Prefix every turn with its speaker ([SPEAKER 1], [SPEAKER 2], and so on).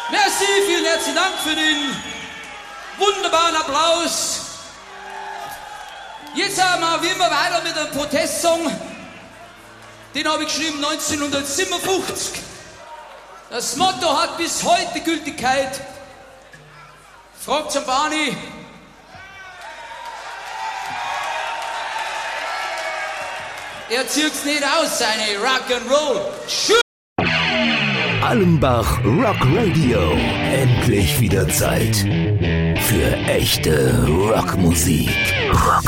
[SPEAKER 1] Merci, vielen herzlichen Dank für den wunderbaren Applaus. Jetzt haben wir wie immer weiter mit einem Protestsong. Den habe ich geschrieben 1957. Das Motto hat bis heute Gültigkeit. Fragt zum Barney. Er zieht's nicht aus, seine Rock'n'Roll.
[SPEAKER 2] Allenbach Rock Radio. Endlich wieder Zeit für echte Rockmusik. Rock.